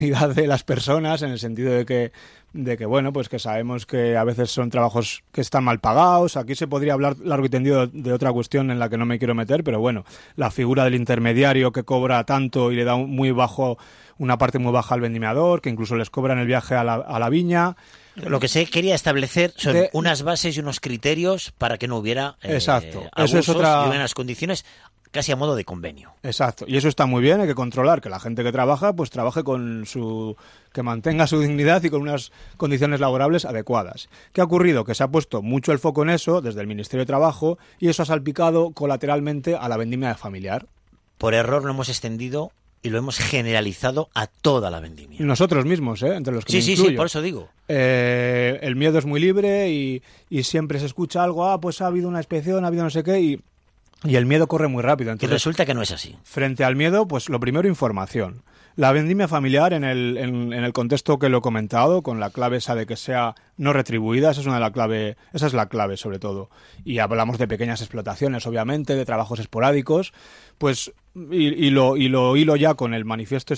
de las personas, en el sentido de que bueno, pues que sabemos que a veces son trabajos que están mal pagados. Aquí se podría hablar largo y tendido de otra cuestión en la que no me quiero meter, pero bueno, la figura del intermediario que cobra tanto y le da una parte muy baja al vendimiador, que incluso les cobran el viaje a la viña. Lo que se quería establecer son unas bases y unos criterios para que no hubiera exacto. abusos Eso es otra... y unas condiciones casi a modo de convenio. Exacto, y eso está muy bien, hay que controlar que la gente que trabaja, pues trabaje que mantenga su dignidad y con unas condiciones laborables adecuadas. ¿Qué ha ocurrido? Que se ha puesto mucho el foco en eso desde el Ministerio de Trabajo y eso ha salpicado colateralmente a la vendimia familiar. Por error lo hemos extendido y lo hemos generalizado a toda la vendimia. Nosotros mismos, entre los que me Sí, incluyo. sí, por eso digo. El miedo es muy libre y siempre se escucha algo, pues ha habido una inspección, ha habido no sé qué, y el miedo corre muy rápido. Entonces, y resulta que no es así. Frente al miedo, pues lo primero, información. La vendimia familiar, en el contexto que lo he comentado, con la clave esa de que sea no retribuida, esa es la clave sobre todo. Y hablamos de pequeñas explotaciones, obviamente, de trabajos esporádicos, pues y lo hilo ya con el manifiesto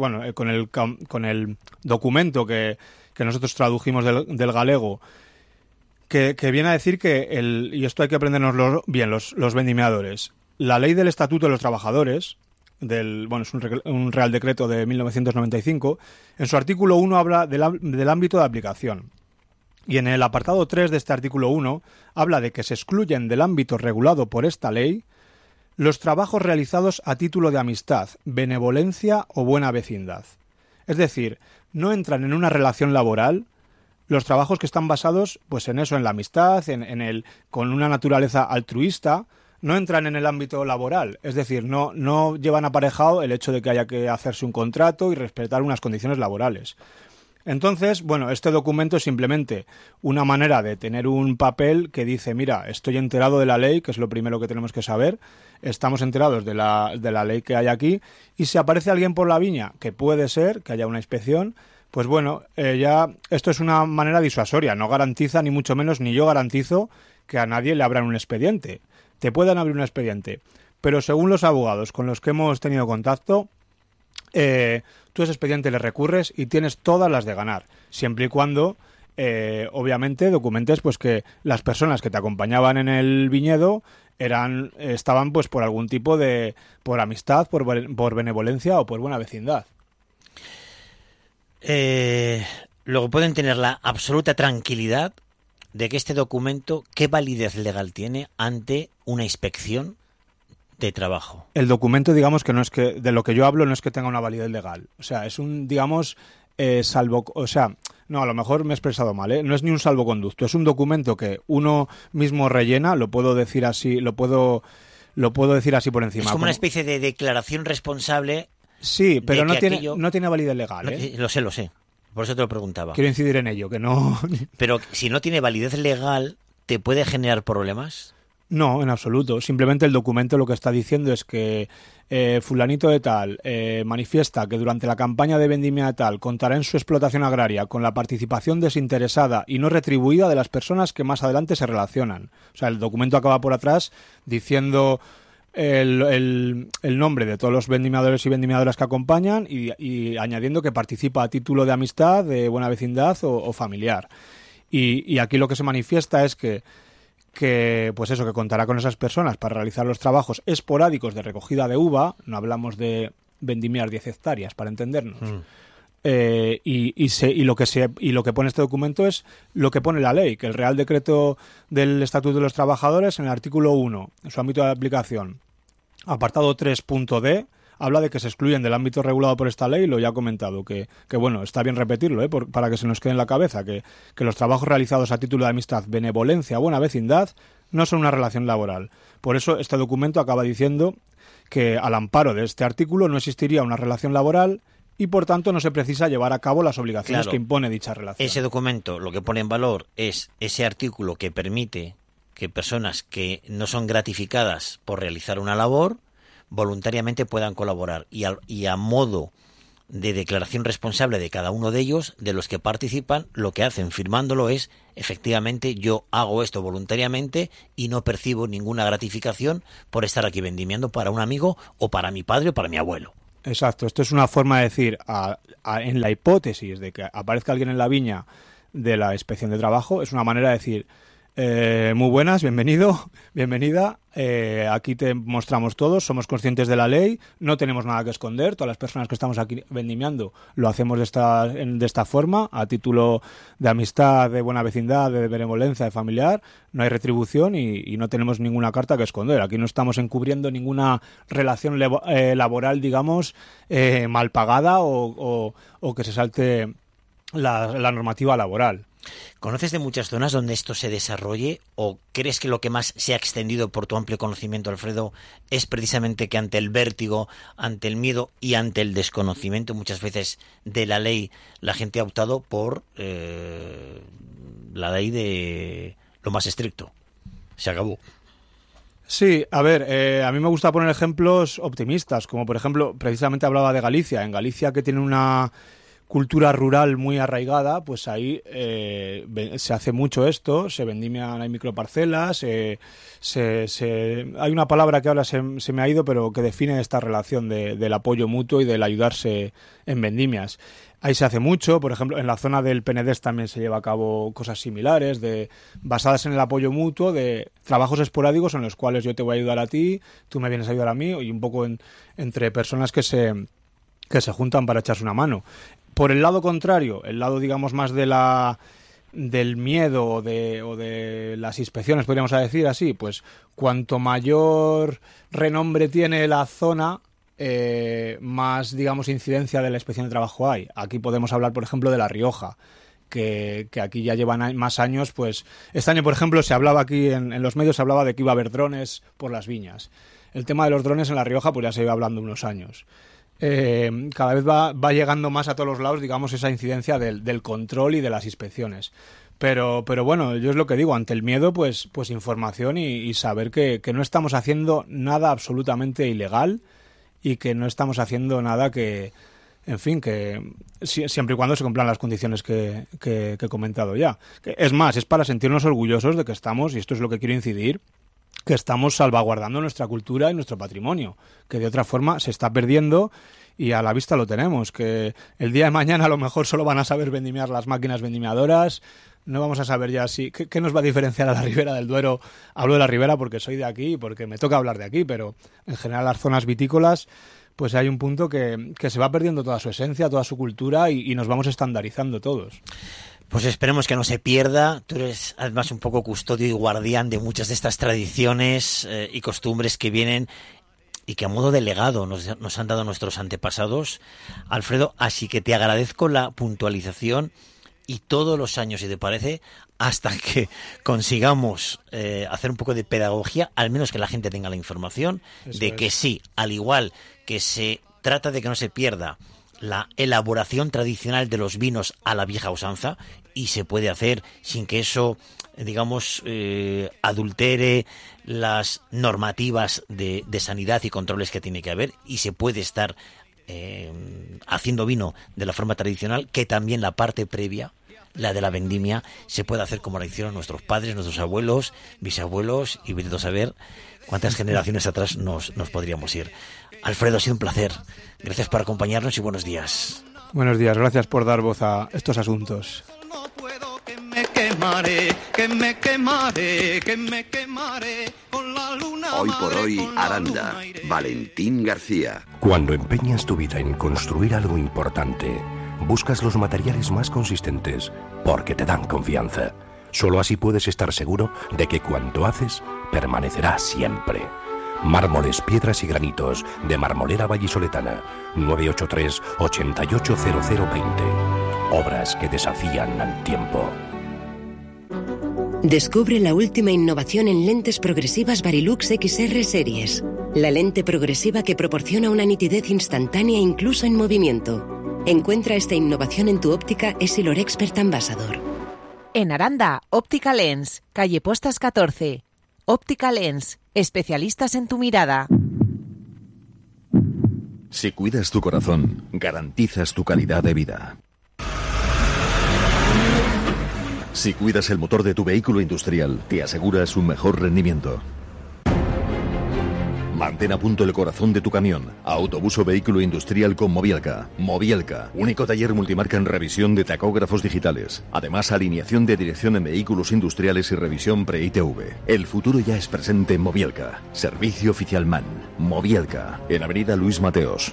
con el documento que nosotros tradujimos del galego, que viene a decir y esto hay que aprendernoslo bien los vendimiadores, la ley del Estatuto de los Trabajadores, es un Real Decreto de 1995, en su artículo 1 habla del ámbito de aplicación. Y en el apartado 3 de este artículo 1 habla de que se excluyen del ámbito regulado por esta ley los trabajos realizados a título de amistad, benevolencia o buena vecindad. Es decir, no entran en una relación laboral los trabajos que están basados pues en eso, en la amistad, con una naturaleza altruista. No entran en el ámbito laboral, es decir, no llevan aparejado el hecho de que haya que hacerse un contrato y respetar unas condiciones laborales. Entonces, bueno, este documento es simplemente una manera de tener un papel que dice, mira, estoy enterado de la ley, que es lo primero que tenemos que saber, estamos enterados de la ley que hay aquí, y si aparece alguien por la viña, que puede ser que haya una inspección, pues bueno, ya esto es una manera disuasoria, no garantiza ni mucho menos, ni yo garantizo que a nadie le abran un expediente. Te puedan abrir un expediente, pero según los abogados con los que hemos tenido contacto, tú ese expediente le recurres y tienes todas las de ganar, siempre y cuando, obviamente, documentes pues que las personas que te acompañaban en el viñedo estaban pues por algún tipo por amistad, por benevolencia o por buena vecindad. Luego pueden tener la absoluta tranquilidad de que este documento, ¿qué validez legal tiene ante una inspección de trabajo? El documento, digamos que no es que, de lo que yo hablo, no es que tenga una validez legal. O sea, es un, digamos, no, a lo mejor me he expresado mal, no es ni un salvoconducto, es un documento que uno mismo rellena, lo puedo decir así, lo puedo decir así por encima. Es como una especie de declaración responsable. Sí, pero no tiene validez legal, Lo sé. Por eso te lo preguntaba. Quiero incidir en ello, que no... Pero si no tiene validez legal, ¿te puede generar problemas? No, en absoluto. Simplemente el documento lo que está diciendo es que fulanito de tal manifiesta que durante la campaña de vendimia de tal contará en su explotación agraria con la participación desinteresada y no retribuida de las personas que más adelante se relacionan. O sea, el documento acaba por atrás diciendo el nombre de todos los vendimiadores y vendimiadoras que acompañan y añadiendo que participa a título de amistad, de buena vecindad o familiar. Y aquí lo que se manifiesta es que pues eso, que contará con esas personas para realizar los trabajos esporádicos de recogida de uva, no hablamos de vendimiar 10 hectáreas para entendernos. Y lo que pone este documento es lo que pone la ley, que el Real Decreto del Estatuto de los Trabajadores, en el artículo 1, en su ámbito de aplicación, apartado 3.d, habla de que se excluyen del ámbito regulado por esta ley, lo ya he comentado, que bueno, está bien repetirlo, para que se nos quede en la cabeza, que los trabajos realizados a título de amistad, benevolencia o buena vecindad no son una relación laboral. Por eso este documento acaba diciendo que al amparo de este artículo no existiría una relación laboral y por tanto no se precisa llevar a cabo las obligaciones que impone dicha relación. Ese documento lo que pone en valor es ese artículo que permite que personas que no son gratificadas por realizar una labor voluntariamente puedan colaborar y a modo de declaración responsable de cada uno de ellos, de los que participan, lo que hacen firmándolo es, efectivamente, yo hago esto voluntariamente y no percibo ninguna gratificación por estar aquí vendimiando para un amigo o para mi padre o para mi abuelo. Exacto, esto es una forma de decir, en la hipótesis de que aparezca alguien en la viña de la inspección de trabajo, es una manera de decir, muy buenas, bienvenido, bienvenida, aquí te mostramos todos, somos conscientes de la ley, no tenemos nada que esconder, todas las personas que estamos aquí vendimiando lo hacemos de esta forma, a título de amistad, de buena vecindad, de benevolencia, de familiar, no hay retribución y no tenemos ninguna carta que esconder, aquí no estamos encubriendo ninguna relación laboral, digamos, mal pagada o que se salte la normativa laboral. ¿Conoces de muchas zonas donde esto se desarrolle o crees que lo que más se ha extendido por tu amplio conocimiento, Alfredo, es precisamente que ante el vértigo, ante el miedo y ante el desconocimiento muchas veces de la ley, la gente ha optado por la ley de lo más estricto? Se acabó. Sí, a ver, a mí me gusta poner ejemplos optimistas, como por ejemplo, precisamente hablaba de Galicia. En Galicia, que tiene una cultura rural muy arraigada, pues ahí se hace mucho esto, se vendimian, hay microparcelas, hay una palabra que ahora se me ha ido, pero que define esta relación del apoyo mutuo y del ayudarse en vendimias. Ahí se hace mucho, por ejemplo, en la zona del Penedés también se lleva a cabo cosas similares, basadas en el apoyo mutuo, de trabajos esporádicos en los cuales yo te voy a ayudar a ti, tú me vienes a ayudar a mí, y un poco entre personas que se juntan para echarse una mano. Por el lado contrario, el lado, digamos, más del miedo o de las inspecciones, podríamos decir así, pues cuanto mayor renombre tiene la zona, más, digamos, incidencia de la inspección de trabajo hay. Aquí podemos hablar, por ejemplo, de La Rioja, que aquí ya llevan más años. Pues este año, por ejemplo, se hablaba aquí en los medios, se hablaba de que iba a haber drones por las viñas. El tema de los drones en La Rioja pues ya se iba hablando unos años. Cada vez va llegando más a todos los lados, digamos, esa incidencia del control y de las inspecciones. Pero bueno, yo es lo que digo, ante el miedo, pues información y saber que no estamos haciendo nada absolutamente ilegal y que no estamos haciendo nada que, en fin, que siempre y cuando se cumplan las condiciones que he comentado ya. Es más, es para sentirnos orgullosos de que estamos, y esto es lo que quiero incidir, que estamos salvaguardando nuestra cultura y nuestro patrimonio, que de otra forma se está perdiendo y a la vista lo tenemos, que el día de mañana a lo mejor solo van a saber vendimiar las máquinas vendimiadoras, no vamos a saber ya si qué nos va a diferenciar a la Ribera del Duero. Hablo de la Ribera porque soy de aquí y porque me toca hablar de aquí, pero en general las zonas vitícolas, pues hay un punto que se va perdiendo toda su esencia, toda su cultura y nos vamos estandarizando todos. Pues esperemos que no se pierda. Tú eres además un poco custodio y guardián de muchas de estas tradiciones y costumbres que vienen y que a modo de legado nos han dado nuestros antepasados, Alfredo, así que te agradezco la puntualización y todos los años, si te parece, hasta que consigamos hacer un poco de pedagogía, al menos que la gente tenga la información. Eso de que sí, al igual que se trata de que no se pierda la elaboración tradicional de los vinos a la vieja usanza, y se puede hacer sin que eso, digamos, adultere las normativas de sanidad y controles que tiene que haber, y se puede estar haciendo vino de la forma tradicional, que también la parte previa, la de la vendimia, se puede hacer como la hicieron nuestros padres, nuestros abuelos, bisabuelos, y vete a saber cuántas generaciones atrás nos podríamos ir. Alfredo, ha sido un placer. Gracias por acompañarnos y buenos días. Buenos días, gracias por dar voz a estos asuntos. No puedo, que me quemaré, que me quemaré, que me quemaré con la luna. Hoy por hoy, Aranda, Valentín García. Cuando empeñas tu vida en construir algo importante, buscas los materiales más consistentes porque te dan confianza. Solo así puedes estar seguro de que cuanto haces permanecerá siempre. Mármoles, piedras y granitos de Marmolera Vallisoletana. 983 880020. Obras que desafían al tiempo. Descubre la última innovación en lentes progresivas Varilux XR Series. La lente progresiva que proporciona una nitidez instantánea incluso en movimiento. Encuentra esta innovación en tu óptica Essilor Expert Ambassador. En Aranda, Óptica Lens, calle Postas 14. Óptica Lens, especialistas en tu mirada. Si cuidas tu corazón, garantizas tu calidad de vida. Si cuidas el motor de tu vehículo industrial, te aseguras un mejor rendimiento. Mantén a punto el corazón de tu camión. Autobús o vehículo industrial con Mobielka. Mobielka, único taller multimarca en revisión de tacógrafos digitales. Además, alineación de dirección en vehículos industriales y revisión pre-ITV. El futuro ya es presente en Mobielka. Servicio oficial MAN. Mobielka, en Avenida Luis Mateos.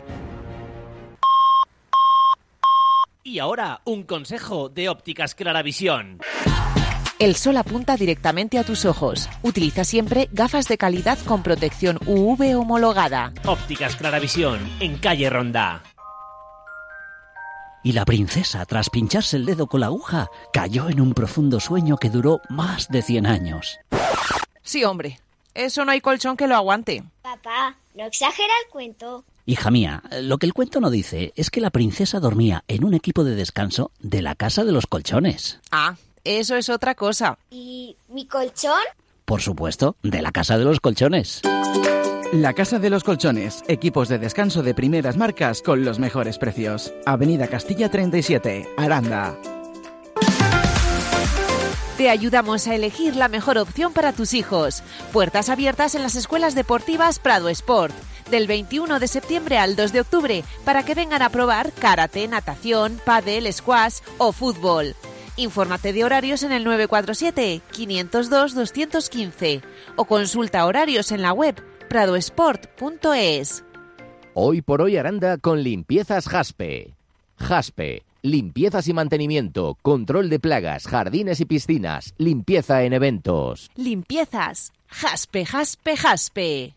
Y ahora, un consejo de Ópticas Claravisión. El sol apunta directamente a tus ojos. Utiliza siempre gafas de calidad con protección UV homologada. Ópticas Claravisión, en calle Ronda. Y la princesa, tras pincharse el dedo con la aguja, cayó en un profundo sueño que duró más de 100 años. Sí, hombre. Eso no hay colchón que lo aguante. Papá, no exagera el cuento. Hija mía, lo que el cuento no dice es que la princesa dormía en un equipo de descanso de la Casa de los Colchones. Ah, eso es otra cosa. ¿Y mi colchón? Por supuesto, de la Casa de los Colchones. La Casa de los Colchones, equipos de descanso de primeras marcas con los mejores precios. Avenida Castilla 37, Aranda. Te ayudamos a elegir la mejor opción para tus hijos. Puertas abiertas en las escuelas deportivas Prado Sport. Del 21 de septiembre al 2 de octubre para que vengan a probar karate, natación, pádel, squash o fútbol. Infórmate de horarios en el 947-502-215 o consulta horarios en la web pradosport.es. Hoy por hoy Aranda con Limpiezas Jaspe. Jaspe, limpiezas y mantenimiento, control de plagas, jardines y piscinas, limpieza en eventos. Limpiezas Jaspe, Jaspe, Jaspe.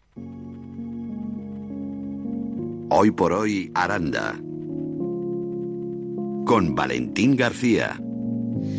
Hoy por hoy, Aranda. Con Valentín García.